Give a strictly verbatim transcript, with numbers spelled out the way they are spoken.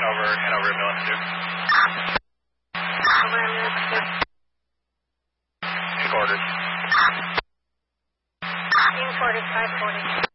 Hanover, Hanover ambulance two. Over ambulance two. In quarters. In quarters, five forty.